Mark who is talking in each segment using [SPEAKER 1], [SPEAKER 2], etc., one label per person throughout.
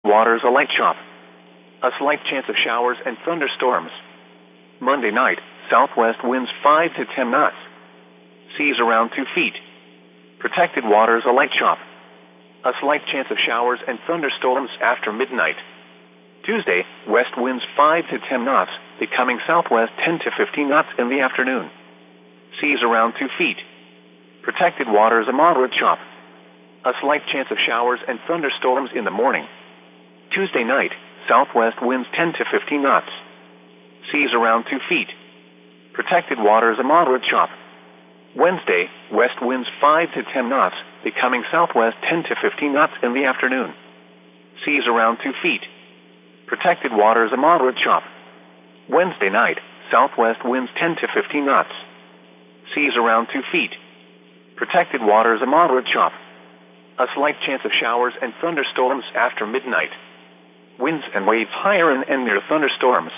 [SPEAKER 1] waters a light chop. A slight chance of showers and thunderstorms. Monday night, southwest winds 5 to 10 knots. Seas around 2 feet. Protected waters a light chop. A slight chance of showers and thunderstorms after midnight. Tuesday, west winds 5 to 10 knots, becoming southwest 10 to 15 knots in the afternoon. Seas around 2 feet. Protected waters a moderate chop. A slight chance of showers and thunderstorms in the morning. Tuesday night, southwest winds 10 to 15 knots. Seas around 2 feet. Protected waters a moderate chop. Wednesday, west winds 5 to 10 knots, becoming southwest 10 to 15 knots in the afternoon. Seas around 2 feet. Protected waters a moderate chop. Wednesday night, southwest winds 10 to 15 knots. Seas around 2 feet. Protected waters a moderate chop. A slight chance of showers and thunderstorms after midnight. Winds and waves higher and near thunderstorms.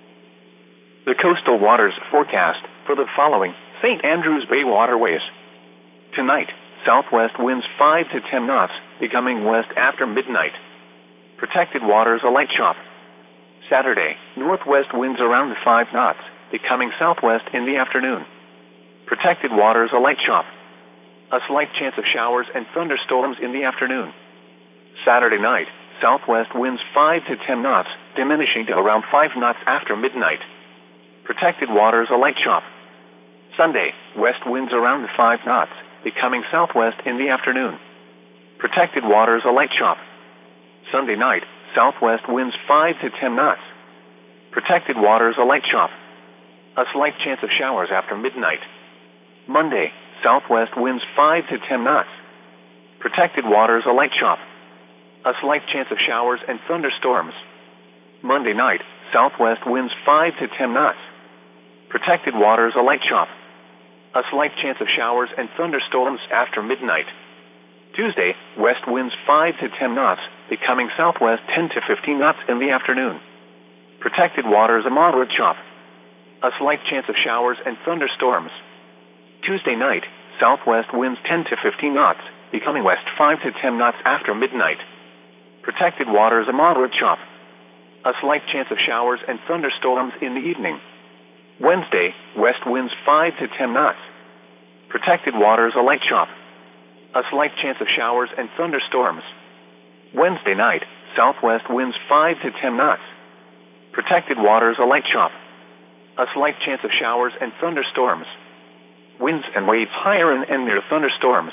[SPEAKER 1] The coastal waters forecast for the following St. Andrews Bay waterways. Tonight, southwest winds 5 to 10 knots, becoming west after midnight. Protected waters a light chop. Saturday, northwest winds around 5 knots, becoming southwest in the afternoon. Protected waters a light chop. A slight chance of showers and thunderstorms in the afternoon. Saturday night, southwest winds 5 to 10 knots, diminishing to around 5 knots after midnight. Protected waters a light chop. Sunday, west winds around 5 knots, becoming southwest in the afternoon. Protected waters a light chop. Sunday night, southwest winds 5 to 10 knots. Protected waters a light chop. A slight chance of showers after midnight. Monday, southwest winds 5 to 10 knots. Protected waters a light chop. A slight chance of showers and thunderstorms. Monday night, southwest winds 5 to 10 knots. Protected waters a light chop. A slight chance of showers and thunderstorms after midnight. Tuesday, west winds 5 to 10 knots, becoming southwest 10 to 15 knots in the afternoon. Protected waters a moderate chop. A slight chance of showers and thunderstorms. Tuesday night, southwest winds 10 to 15 knots, becoming west 5 to 10 knots after midnight. Protected waters a moderate chop. A slight chance of showers and thunderstorms in the evening. Wednesday, west winds 5 to 10 knots. Protected waters a light chop. A slight chance of showers and thunderstorms. Wednesday night, southwest winds 5 to 10 knots. Protected waters a light chop. A slight chance of showers and thunderstorms. Winds and waves higher and near thunderstorms.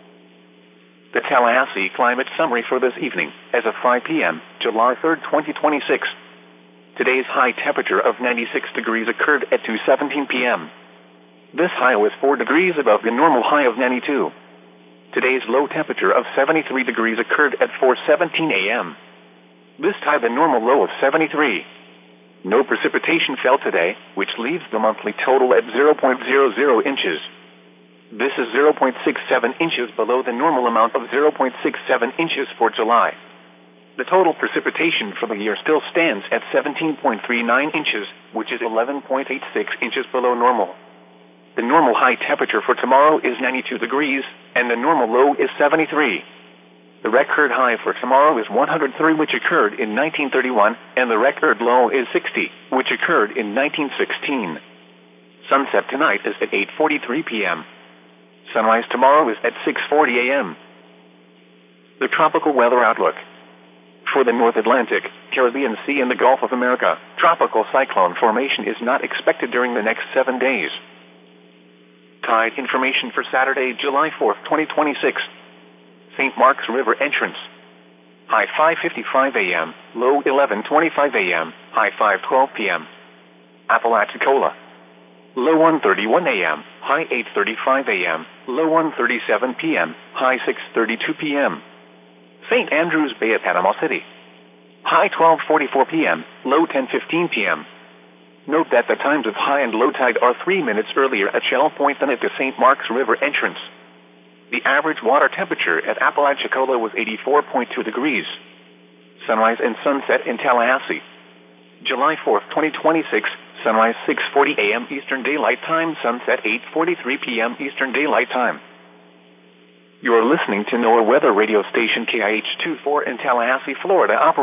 [SPEAKER 1] The Tallahassee Climate Summary for this evening, as of 5 p.m., July 3, 2026. Today's high temperature of 96 degrees occurred at 2:17 p.m. This high was 4 degrees above the normal high of 92. Today's low temperature of 73 degrees occurred at 4:17 a.m. This tied the normal low of 73. No precipitation fell today, which leaves the monthly total at 0.00 inches. This is 0.67 inches below the normal amount of 0.67 inches for July. The total precipitation for the year still stands at 17.39 inches, which is 11.86 inches below normal. The normal high temperature for tomorrow is 92 degrees, and the normal low is 73. The record high for tomorrow is 103, which occurred in 1931, and the record low is 60, which occurred in 1916. Sunset tonight is at 8:43 p.m. Sunrise tomorrow is at 6:40 a.m. The tropical weather outlook. For the North Atlantic, Caribbean Sea, and the Gulf of America, tropical cyclone formation is not expected during the next 7 days. Tide information for Saturday, July 4, 2026. St. Mark's River entrance. High 5:55 a.m., low 11:25 a.m., high 5:12 p.m. Apalachicola. Low 1:31 a.m., high 8:35 a.m., low 1:37 p.m., high 6:32 p.m. St. Andrews Bay at Panama City. High 12:44 p.m., low 10:15 p.m. Note that the times of high and low tide are 3 minutes earlier at Shell Point than at the St. Mark's River entrance. The average water temperature at Apalachicola was 84.2 degrees. Sunrise and sunset in Tallahassee. July 4, 2026, sunrise 6:40 a.m. Eastern Daylight Time, sunset 8:43 p.m. Eastern Daylight Time. You are listening to NOAA Weather Radio Station KIH24 in Tallahassee, Florida,